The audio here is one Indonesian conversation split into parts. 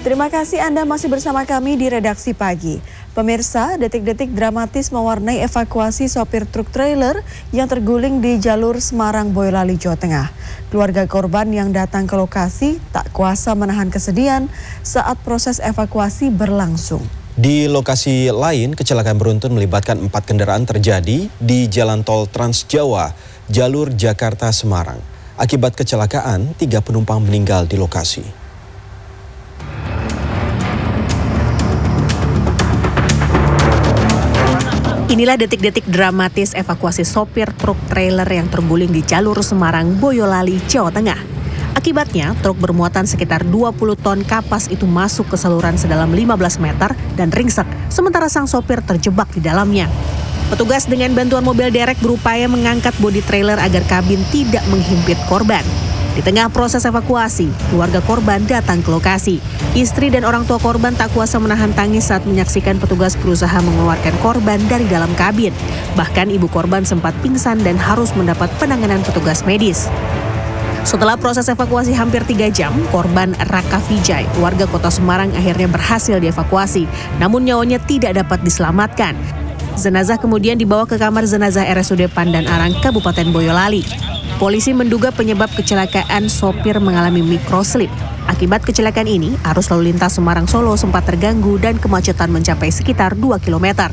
Terima kasih Anda masih bersama kami di Redaksi Pagi. Pemirsa, detik-detik dramatis mewarnai evakuasi sopir truk trailer yang terguling di jalur Semarang Boyolali, Jawa Tengah. Keluarga korban yang datang ke lokasi tak kuasa menahan kesedihan saat proses evakuasi berlangsung. Di lokasi lain, kecelakaan beruntun melibatkan 4 kendaraan terjadi di Jalan Tol Trans Jawa, jalur Jakarta-Semarang. Akibat kecelakaan, 3 penumpang meninggal di lokasi. Inilah detik-detik dramatis evakuasi sopir truk trailer yang terguling di jalur Semarang, Boyolali, Jawa Tengah. Akibatnya, truk bermuatan sekitar 20 ton kapas itu masuk ke saluran sedalam 15 meter dan ringsek, sementara sang sopir terjebak di dalamnya. Petugas dengan bantuan mobil derek berupaya mengangkat bodi trailer agar kabin tidak menghimpit korban. Di tengah proses evakuasi, keluarga korban datang ke lokasi. Istri dan orang tua korban tak kuasa menahan tangis saat menyaksikan petugas berusaha mengeluarkan korban dari dalam kabin. Bahkan ibu korban sempat pingsan dan harus mendapat penanganan petugas medis. Setelah proses evakuasi hampir 3 jam, korban Raka Vijay, warga kota Semarang akhirnya berhasil dievakuasi. Namun nyawanya tidak dapat diselamatkan. Jenazah kemudian dibawa ke kamar jenazah RSUD Pandan Arang, Kabupaten Boyolali. Polisi menduga penyebab kecelakaan sopir mengalami microslip. Akibat kecelakaan ini, arus lalu lintas Semarang-Solo sempat terganggu dan kemacetan mencapai sekitar 2 km.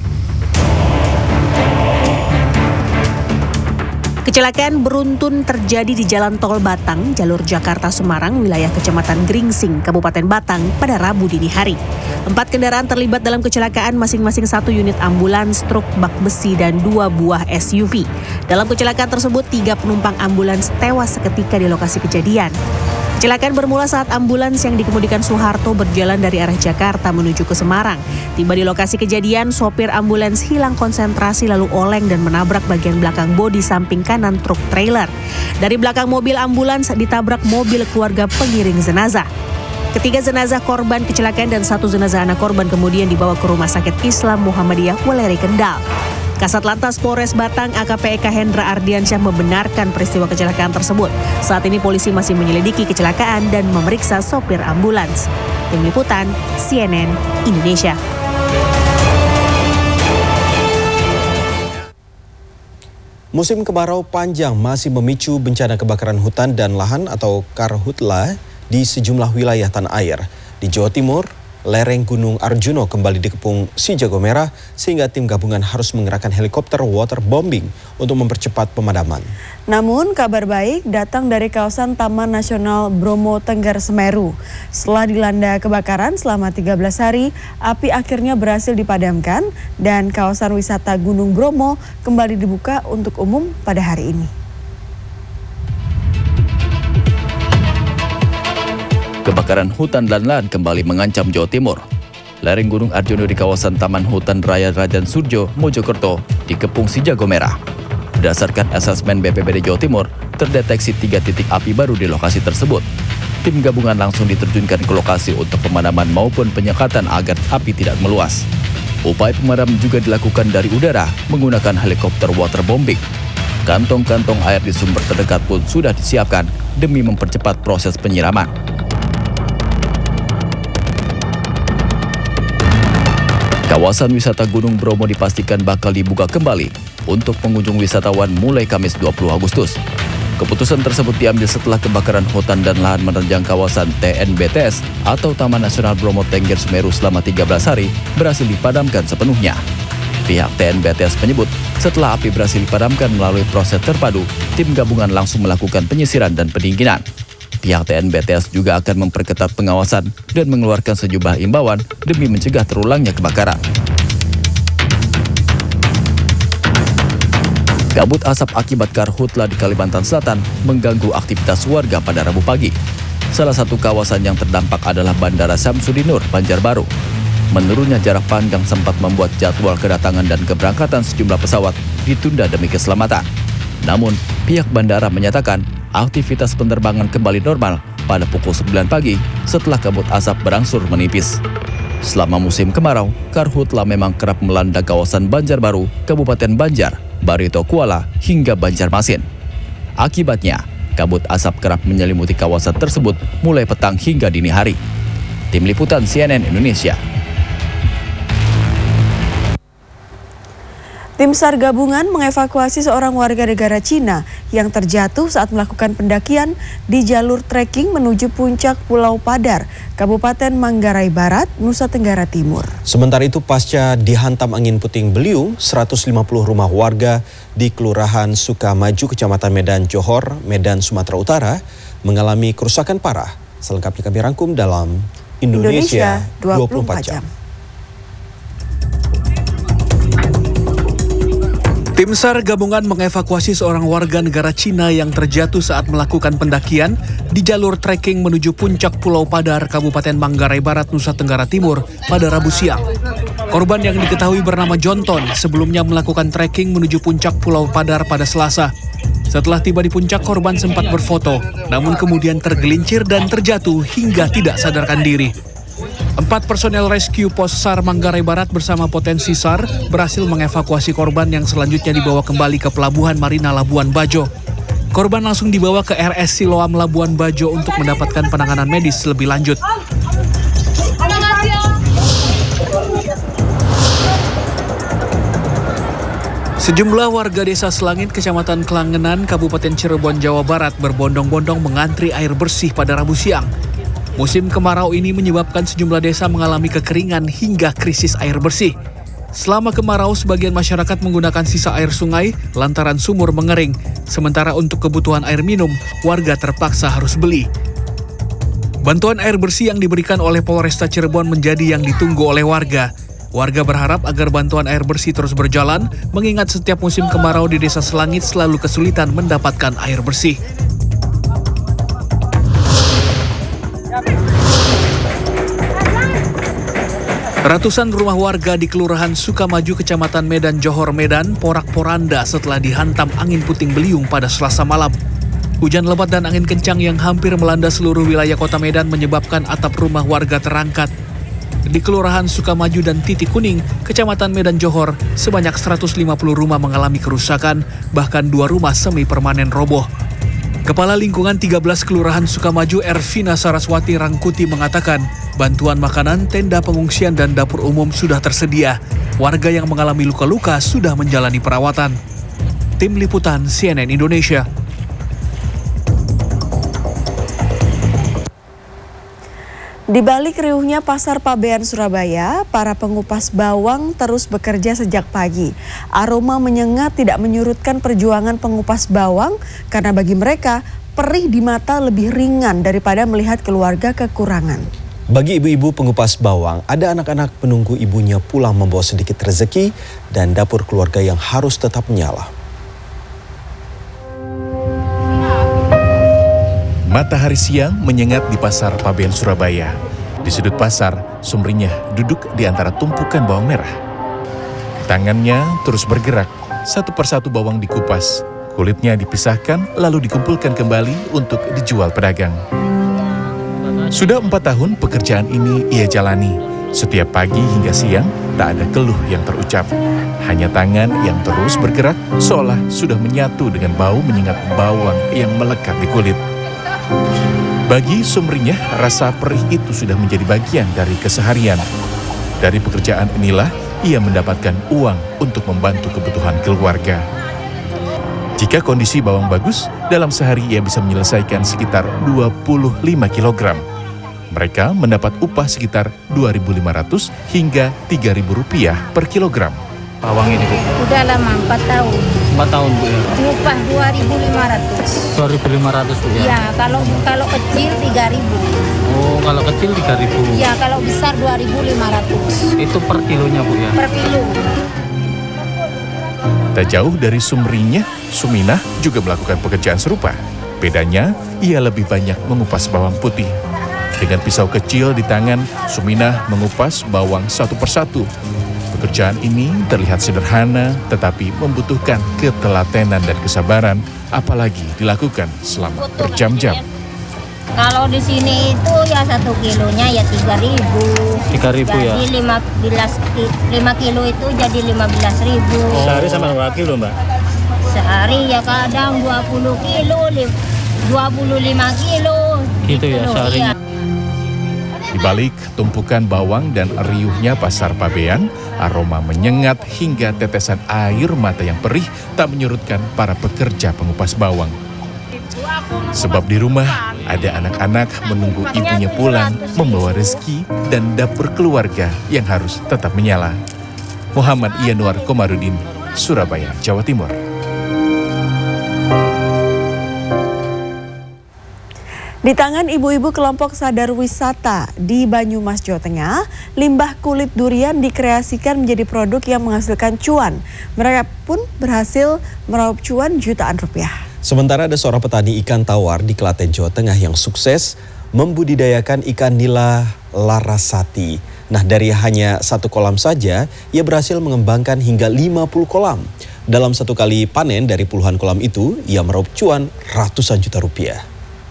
Kecelakaan beruntun terjadi di Jalan Tol Batang, jalur Jakarta-Semarang, wilayah Kecamatan Gringsing, Kabupaten Batang, pada Rabu dini hari. 4 kendaraan terlibat dalam kecelakaan, masing-masing 1 unit ambulans, truk bak besi, dan 2 buah SUV. Dalam kecelakaan tersebut, 3 penumpang ambulans tewas seketika di lokasi kejadian. Kecelakaan bermula saat ambulans yang dikemudikan Soeharto berjalan dari arah Jakarta menuju ke Semarang. Tiba di lokasi kejadian, sopir ambulans hilang konsentrasi lalu oleng dan menabrak bagian belakang bodi samping kanan truk trailer. Dari belakang mobil ambulans ditabrak mobil keluarga pengiring jenazah. Ketiga jenazah korban kecelakaan dan 1 jenazah anak korban kemudian dibawa ke Rumah Sakit Islam Muhammadiyah Weleri Kendal. Kasat Lantas Polres Batang AKP Eka Hendra Ardiansyah membenarkan peristiwa kecelakaan tersebut. Saat ini polisi masih menyelidiki kecelakaan dan memeriksa sopir ambulans. Tim Liputan CNN Indonesia. Musim kemarau panjang masih memicu bencana kebakaran hutan dan lahan atau karhutla di sejumlah wilayah tanah air. Di Jawa Timur, lereng Gunung Arjuno kembali dikepung si jago merah sehingga tim gabungan harus mengerahkan helikopter waterbombing untuk mempercepat pemadaman. Namun kabar baik datang dari kawasan Taman Nasional Bromo Tengger Semeru. Setelah dilanda kebakaran selama 13 hari, api akhirnya berhasil dipadamkan dan kawasan wisata Gunung Bromo kembali dibuka untuk umum pada hari ini. Kebakaran hutan dan lahan kembali mengancam Jawa Timur. Lereng Gunung Arjuno di kawasan Taman Hutan Raya Raden Surjo, Mojokerto, dikepung si jago merah. Berdasarkan asesmen BPBD Jawa Timur, terdeteksi 3 titik api baru di lokasi tersebut. Tim gabungan langsung diterjunkan ke lokasi untuk pemadaman maupun penyekatan agar api tidak meluas. Upaya pemadaman juga dilakukan dari udara menggunakan helikopter waterbombing. Kantong-kantong air di sumber terdekat pun sudah disiapkan demi mempercepat proses penyiraman. Kawasan wisata Gunung Bromo dipastikan bakal dibuka kembali untuk pengunjung wisatawan mulai Kamis 20 Agustus. Keputusan tersebut diambil setelah kebakaran hutan dan lahan menerjang kawasan TNBTS atau Taman Nasional Bromo Tengger Semeru selama 13 hari berhasil dipadamkan sepenuhnya. Pihak TNBTS menyebut setelah api berhasil dipadamkan melalui proses terpadu, tim gabungan langsung melakukan penyisiran dan pendinginan. Pihak TNBTS juga akan memperketat pengawasan dan mengeluarkan sejumlah imbauan demi mencegah terulangnya kebakaran. Kabut asap akibat karhutla di Kalimantan Selatan mengganggu aktivitas warga pada Rabu pagi. Salah satu kawasan yang terdampak adalah Bandara Samsudin Nur, Banjarbaru. Menurunnya jarak pandang sempat membuat jadwal kedatangan dan keberangkatan sejumlah pesawat ditunda demi keselamatan. Namun, pihak bandara menyatakan aktivitas penerbangan kembali normal pada pukul 9 pagi setelah kabut asap berangsur menipis. Selama musim kemarau, karhutla memang kerap melanda kawasan Banjarbaru, Kabupaten Banjar, Barito Kuala, hingga Banjarmasin. Akibatnya, kabut asap kerap menyelimuti kawasan tersebut mulai petang hingga dini hari. Tim Liputan CNN Indonesia. Tim SAR gabungan mengevakuasi seorang warga negara Cina yang terjatuh saat melakukan pendakian di jalur trekking menuju puncak Pulau Padar, Kabupaten Manggarai Barat, Nusa Tenggara Timur. Sementara itu pasca dihantam angin puting beliung, 150 rumah warga di Kelurahan Sukamaju, Kecamatan Medan Johor, Medan, Sumatera Utara mengalami kerusakan parah. Selengkapnya kami rangkum dalam Indonesia 24 jam. Tim SAR gabungan mengevakuasi seorang warga negara Cina yang terjatuh saat melakukan pendakian di jalur trekking menuju puncak Pulau Padar, Kabupaten Manggarai Barat, Nusa Tenggara Timur pada Rabu siang. Korban yang diketahui bernama Jonton sebelumnya melakukan trekking menuju puncak Pulau Padar pada Selasa. Setelah tiba di puncak, korban sempat berfoto, namun kemudian tergelincir dan terjatuh hingga tidak sadarkan diri. 4 personel rescue pos SAR Manggarai Barat bersama potensi SAR berhasil mengevakuasi korban yang selanjutnya dibawa kembali ke Pelabuhan Marina Labuan Bajo. Korban langsung dibawa ke RS Siloam Labuan Bajo untuk mendapatkan penanganan medis lebih lanjut. Sejumlah warga desa Selangit, Kecamatan Kelangenan, Kabupaten Cirebon, Jawa Barat berbondong-bondong mengantri air bersih pada Rabu siang. Musim kemarau ini menyebabkan sejumlah desa mengalami kekeringan hingga krisis air bersih. Selama kemarau, sebagian masyarakat menggunakan sisa air sungai lantaran sumur mengering. Sementara untuk kebutuhan air minum, warga terpaksa harus beli. Bantuan air bersih yang diberikan oleh Polresta Cirebon menjadi yang ditunggu oleh warga. Warga berharap agar bantuan air bersih terus berjalan, mengingat setiap musim kemarau di Desa Selangit selalu kesulitan mendapatkan air bersih. Ratusan rumah warga di Kelurahan Sukamaju, Kecamatan Medan Johor, Medan, porak-poranda setelah dihantam angin puting beliung pada Selasa malam. Hujan lebat dan angin kencang yang hampir melanda seluruh wilayah kota Medan menyebabkan atap rumah warga terangkat. Di Kelurahan Sukamaju dan Titik Kuning, Kecamatan Medan Johor, sebanyak 150 rumah mengalami kerusakan, bahkan 2 rumah semi permanen roboh. Kepala Lingkungan 13 Kelurahan Sukamaju, Ervina Saraswati Rangkuti mengatakan, bantuan makanan, tenda pengungsian dan dapur umum sudah tersedia. Warga yang mengalami luka-luka sudah menjalani perawatan. Tim Liputan CNN Indonesia. Di balik riuhnya Pasar Pabean Surabaya, para pengupas bawang terus bekerja sejak pagi. Aroma menyengat tidak menyurutkan perjuangan pengupas bawang karena bagi mereka perih di mata lebih ringan daripada melihat keluarga kekurangan. Bagi ibu-ibu pengupas bawang, ada anak-anak menunggu ibunya pulang membawa sedikit rezeki dan dapur keluarga yang harus tetap menyala. Matahari siang menyengat di Pasar Pabean Surabaya. Di sudut pasar, Sumringah duduk di antara tumpukan bawang merah. Tangannya terus bergerak, satu persatu bawang dikupas. Kulitnya dipisahkan lalu dikumpulkan kembali untuk dijual pedagang. Sudah 4 tahun pekerjaan ini ia jalani. Setiap pagi hingga siang, tak ada keluh yang terucap. Hanya tangan yang terus bergerak seolah sudah menyatu dengan bau menyengat bawang yang melekat di kulit. Bagi Sumringah, rasa perih itu sudah menjadi bagian dari keseharian. Dari pekerjaan inilah ia mendapatkan uang untuk membantu kebutuhan keluarga. Jika kondisi bawang bagus, dalam sehari ia bisa menyelesaikan sekitar 25 kg. Mereka mendapat upah sekitar Rp2.500 hingga Rp3.000 per kilogram. Bawang ini, Bu? Udah lama, 4 tahun. 4 tahun, Bu, ya? Upah Rp2.500. Rp2.500, Bu, ya? Ya, kalau kecil Rp3.000. Oh, kalau kecil Rp3.000. Ya, kalau besar Rp2.500. Itu per kilonya, Bu, ya? Per kilo. Tak jauh dari Sumringah, Suminah juga melakukan pekerjaan serupa. Bedanya, ia lebih banyak mengupas bawang putih. Dengan pisau kecil di tangan, Suminah mengupas bawang satu persatu. Pekerjaan ini terlihat sederhana, tetapi membutuhkan ketelatenan dan kesabaran, apalagi dilakukan selama berjam-jam. Kalau di sini itu ya 1 kilonya ya 3.000. 3.000 ya? Jadi 5 kilo itu jadi 15.000. Sehari sama berapa kilo, Mbak? Sehari ya kadang 20 kilo, 25 kilo. Gitu ya, seharinya. Di balik tumpukan bawang dan riuhnya pasar Pabean, aroma menyengat hingga tetesan air mata yang perih tak menyurutkan para pekerja pengupas bawang. Sebab di rumah ada anak-anak menunggu ibunya pulang membawa rezeki dan dapur keluarga yang harus tetap menyala. Muhammad Yanuar Komarudin, Surabaya, Jawa Timur. Di tangan ibu-ibu kelompok sadar wisata di Banyumas, Jawa Tengah, limbah kulit durian dikreasikan menjadi produk yang menghasilkan cuan. Mereka pun berhasil meraup cuan jutaan rupiah. Sementara ada seorang petani ikan tawar di Klaten, Jawa Tengah yang sukses membudidayakan ikan nila Larasati. Nah, dari hanya satu kolam saja, ia berhasil mengembangkan hingga 50 kolam. Dalam satu kali panen dari puluhan kolam itu, ia meraup cuan ratusan juta rupiah.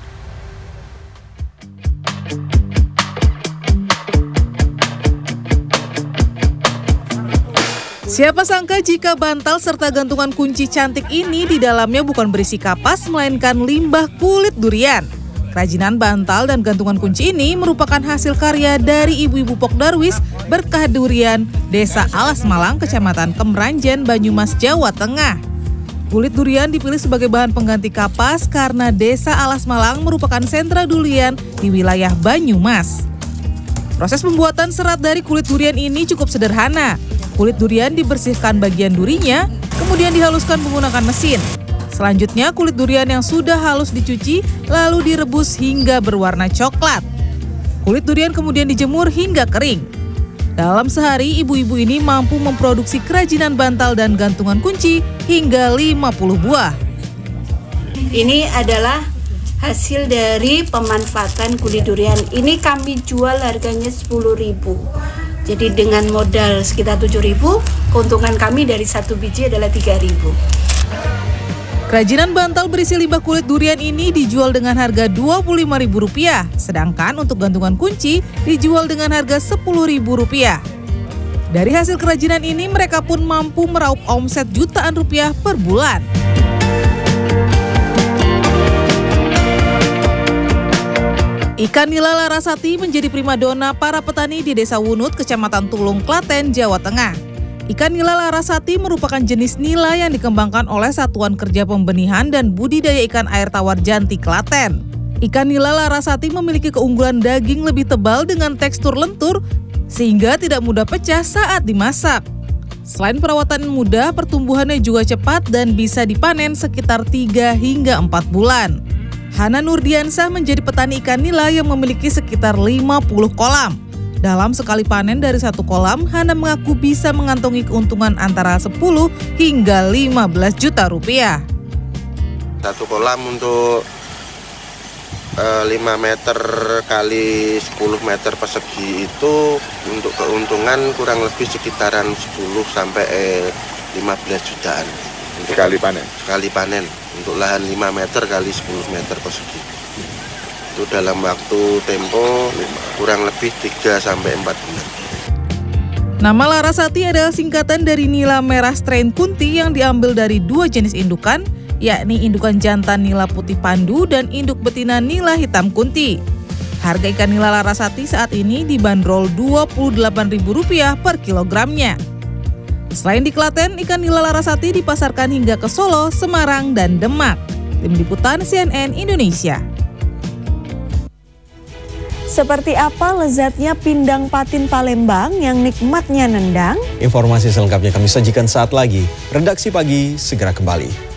Siapa sangka jika bantal serta gantungan kunci cantik ini di dalamnya bukan berisi kapas, melainkan limbah kulit durian. Kerajinan bantal dan gantungan kunci ini merupakan hasil karya dari ibu-ibu Pok Darwis Berkah Durian, Desa Alas Malang, Kecamatan Kemranjen, Banyumas, Jawa Tengah. Kulit durian dipilih sebagai bahan pengganti kapas karena Desa Alas Malang merupakan sentra durian di wilayah Banyumas. Proses pembuatan serat dari kulit durian ini cukup sederhana. Kulit durian dibersihkan bagian durinya, kemudian dihaluskan menggunakan mesin. Selanjutnya kulit durian yang sudah halus dicuci, lalu direbus hingga berwarna coklat. Kulit durian kemudian dijemur hingga kering. Dalam sehari, ibu-ibu ini mampu memproduksi kerajinan bantal dan gantungan kunci hingga 50 buah. Ini adalah hasil dari pemanfaatan kulit durian. Ini kami jual harganya 10.000. Jadi dengan modal sekitar 7.000, keuntungan kami dari satu biji adalah 3.000. Kerajinan bantal berisi limbah kulit durian ini dijual dengan harga Rp25.000, sedangkan untuk gantungan kunci dijual dengan harga Rp10.000. Dari hasil kerajinan ini mereka pun mampu meraup omset jutaan rupiah per bulan. Ikan nila Larasati menjadi primadona para petani di Desa Wunut, Kecamatan Tulung, Klaten, Jawa Tengah. Ikan nila Larasati merupakan jenis nila yang dikembangkan oleh Satuan Kerja Pembenihan dan Budidaya Ikan Air Tawar Janti, Klaten. Ikan nila Larasati memiliki keunggulan daging lebih tebal dengan tekstur lentur sehingga tidak mudah pecah saat dimasak. Selain perawatan mudah, pertumbuhannya juga cepat dan bisa dipanen sekitar 3 hingga 4 bulan. Hana Nurdiansah menjadi petani ikan nila yang memiliki sekitar 50 kolam. Dalam sekali panen dari satu kolam, Hana mengaku bisa mengantongi keuntungan antara 10 hingga 15 juta rupiah. Satu kolam untuk 5 meter kali 10 meter persegi itu untuk keuntungan kurang lebih sekitaran 10 sampai 15 jutaan. Sekali panen? Sekali panen. Untuk lahan 5 meter kali 10 meter persegi. Itu dalam waktu tempo kurang lebih 3 sampai 4 bulan. Nama Larasati adalah singkatan dari nila merah strain kunti yang diambil dari 2 jenis indukan, yakni indukan jantan nila putih pandu dan induk betina nila hitam kunti. Harga ikan nila Larasati saat ini dibanderol Rp28.000 per kilogramnya. Selain di Klaten, ikan nila Larasati dipasarkan hingga ke Solo, Semarang, dan Demak. Tim Liputan CNN Indonesia. Seperti apa lezatnya pindang patin Palembang yang nikmatnya nendang? Informasi selengkapnya kami sajikan saat lagi. Redaksi Pagi segera kembali.